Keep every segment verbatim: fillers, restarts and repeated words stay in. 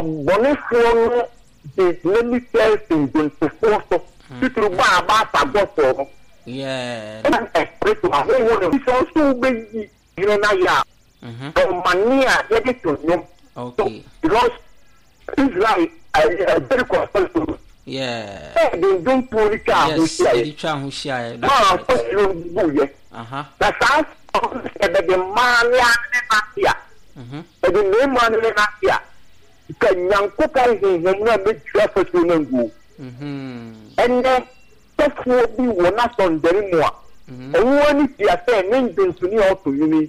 bonifo the many cells in the force to to ba ba sa gospel. Yeah. And express to have one of so big you know na ya. Mhm. So mania ya get to know. Okay. Because Israel a very costly. Yeah. They don't pull it out. Yes, they try to share. Ah, uh-huh. That's us. The man ya mhm. The name man ya. Can young couple who have been traffic to know. Mhm. And then that will be one us on very more. And one is the affair named to me or to me.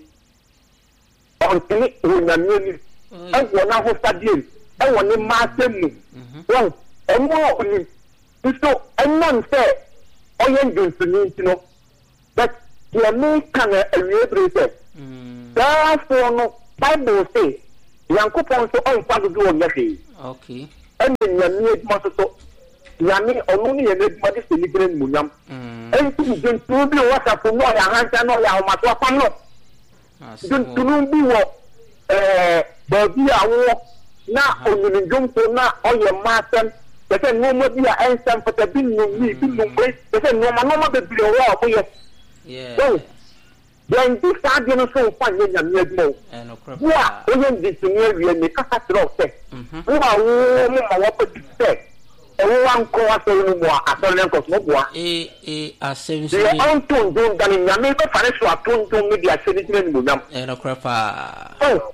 On me when I'm nearly. And one of us studying. I want to master me. Well, and more only. So, and none say, I am going to need to know. But you may come a real say. Therefore, no Bible say, young couple so on part of the day. Okay. And then you need muscle so. Yami only a little body celebrating Munam. And to be what I for no hands and no Yamatoa. Don't to be what eh, but be a war now only in Jump now on your master. They say no more be a answer for the bill me, they say no more the bill for you. Yeah. So, then this argument so fun in the near and no yeah, even this near and the catastrophe say. Who are women what to say? Everyone call us no more at all length of more. Eh, eh, as same. They are to do that in Yamaka financial account to media citizen with them. And a crap. Oh,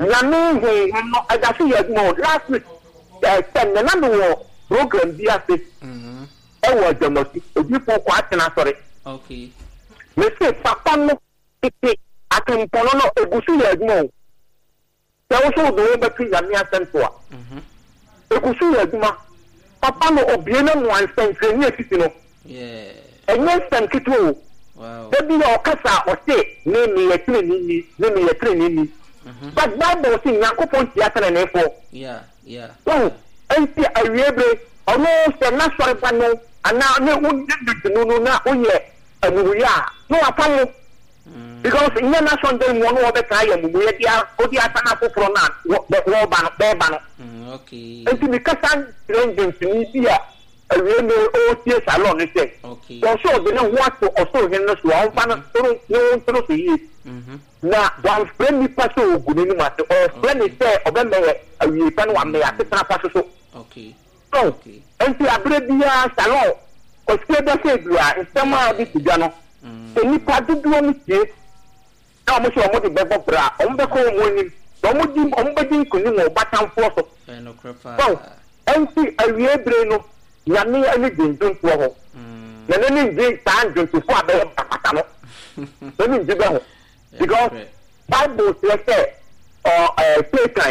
Yami, I got you more last week. I sent the number one program B S S. Hm. I was the most people watching us for it. Okay. Mister Papa, I can follow a Busu more. There was no way between Yamia and Tua. Hm. A Busu Papa no obieno one cent near Kitino. Yeah. And yes, and Kito. Wow. There be your casa or say, name me a train in me, name me a train in me. But Bible sing Yakupon theatre and F. Yeah, yeah. Oh, and see, I really almost a national panel, and now no one did to know now, oh, yeah, and we are. No, a panel. Because in the national day, one of the time, we are Odiasana for not, the Roban, Beban. Okay. And to because I'm ranging to me here, a real old tears alone, they say. Okay. Also, they don't want to also hear us one panel, no one to see it. Now, one friendly person would be master, or friendly say, or then a return one day after Paso. Okay. So, and to Abrebia Salon, or Skeba Sabria, and some of this Gano. So, you part to do it. How much of the Bebo Bra, on the whole morning, Romudim, Ombadin, Kunimo, Batam Force. So, and see a real brain, Yami, anything, don't go. Then any drink time to father Patano. Let me do because Bible says, or a playtime,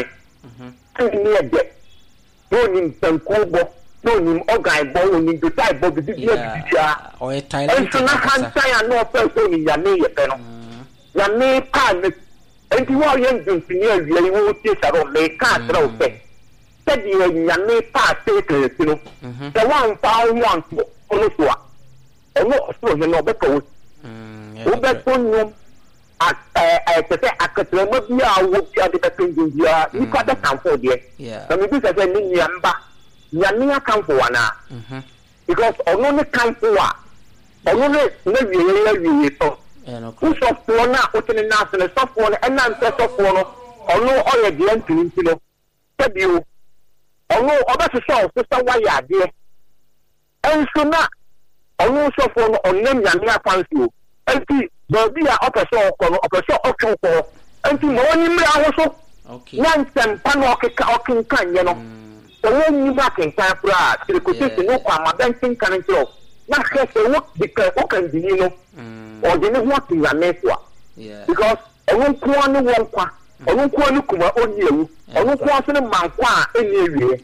near death. No name some cobo, no name organ bone to type of the Biblia, or a time. And so now can't say I know person in your name, your name can't. And you are young to near you won't take a room, they can't throw say. Said you in your name past takers, you know. The one found one for one. And not so you know because who bet on you. At I say I could remember you are what you are the between you are you got the count for there. Yeah. I mean this is a Yamba. Yamia come for one because only come for one. Only maybe really so. Who soft one now, opening now and a soft one and then soft one or no all your dear to you know. Tell you. Although other to solve sister why you are there. And so now only soft one on them Yamia finds you. And see there be a upper show or upper show option for and see more in also. Okay. One time Panokin can, you know. So when you back in Capra, the quotation noความ dancing can show. Not just a work because open the you know or the work in your network. Yeah. Because I won't go on the one qua, I won't go on Kuma on you, I won't go on the Manqua any area.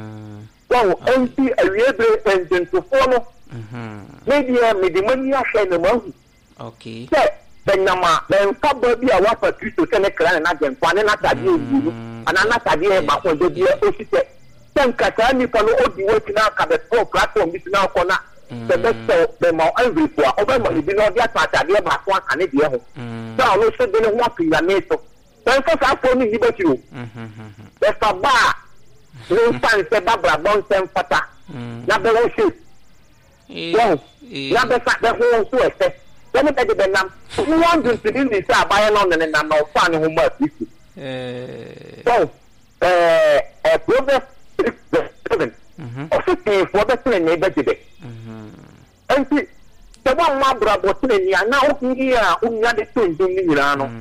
So and see a real engine to follow. Maybe I made the money I share the money. Okay. So, then Nama, then probably a water to send a clan and again, one another you, and another year, but when the dear officer, then Catani follow all the working out at the four platform is now corner. The best the more every four, over you did not get part of the back one and it. Now, we should be walking the NATO. Then, first, I told me about you. That's a bar. no fan se babra bon sem fata na be wo shi yo na be fa be ho so ese dem be de nam no one do to this is abaye no ne na no fan ho ma fifty eh so eh eh Proverbs seven also pay for the thing ne be de mhm enti se bon ma bra bo tene ni ana o kingi a unya de tonjum ni nyira no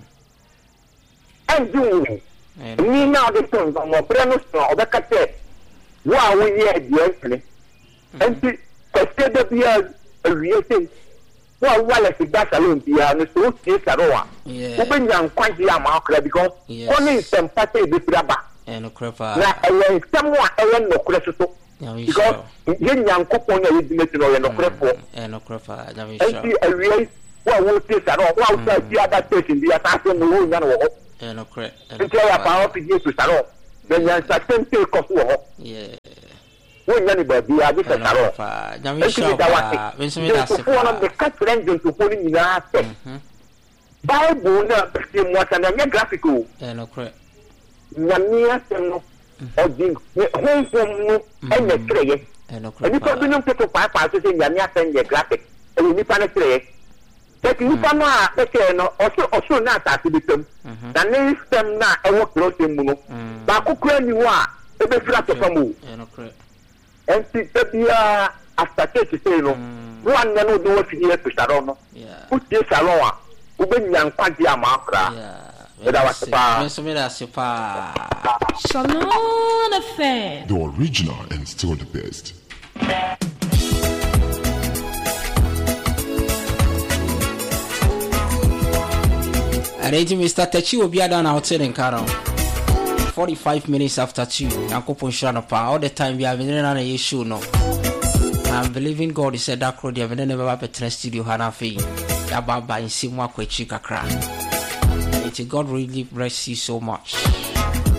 endu ni na de tonjum mo pre no so obekate wa wo ye die ene enti se de bia awie se wa wala se da salon bia no so tie saroa wo be nyan kwanji ama akra because only sympathy be braba eno krefa na e semwa e no kreso so because yen yankopon na yedimeti no ye no krefo eh no krefa jami sha enti awie wa wo tie saro wa wo sa ti ada station bi ata se mo wo nya no wo eh no kre enti ya pa ofi je to saro na nya sa tente ko wo yeah wo nya ni ba bi ade saro jami sha when so me da se for the cat friend to ko ni na se bible na pe mo ta na graphical eh no kre nyamia se no odin honfom no enye kreye eni ko binu peto pa pa so se nyamia se enye graphic eni nipa na kreye but nipa no a peke no oso oso na ta ti bitem na ne system na ewo cross mu no ba kokura ni wa e be fira to famu enti tebia after church say no one na no do what you to salon no put this salon a u be nyan kwadi amakra Shalom Affair. The original and still the best. Arrange Mister Tachi will be done outside in Karo. forty-five minutes after two. Uncle Punshanopa. All the time we have been in a issue no. I'm believing God is said that crowd you have never have a trust studio Hanafi. Yababa in Simwa Kwechika Kra. God really bless you so much.